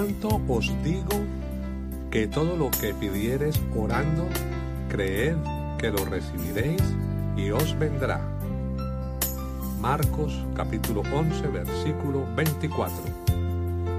tanto os digo que todo lo que pidiereis orando, creed que lo recibiréis y os vendrá. Marcos capítulo 11, versículo 24.